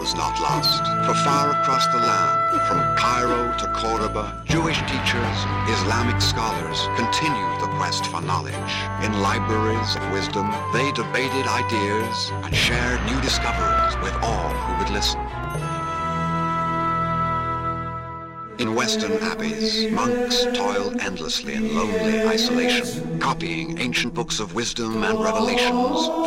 was not lost. For far across the land, from Cairo to Cordoba, Jewish teachers, Islamic scholars continued the quest for knowledge. In libraries of wisdom, they debated ideas and shared new discoveries with all who would listen. In Western abbeys, monks toiled endlessly in lonely isolation, copying ancient books of wisdom and revelations